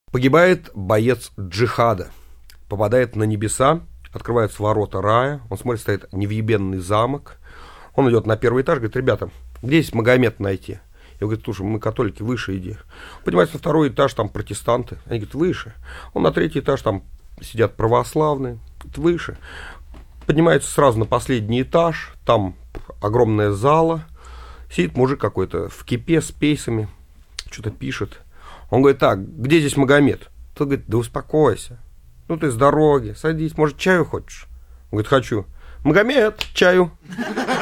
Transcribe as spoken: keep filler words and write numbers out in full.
Погибает боец джихада, попадает на небеса, открываются ворота рая, он смотрит, стоит невъебенный замок, он идет на первый этаж, говорит: ребята, где здесь Магомед найти? Я говорю: слушай, мы католики, выше иди. Поднимается на второй этаж, там протестанты, они говорят: выше. Он на третий этаж, там сидят православные, говорит: выше. Поднимается сразу на последний этаж, там огромная зала, сидит мужик какой-то в кипе с пейсами, что-то пишет. Он говорит: так, где здесь Магомед? Тот говорит: да успокойся, ну ты с дороги, садись, может, чаю хочешь? Он говорит: хочу. Магомед, чаю.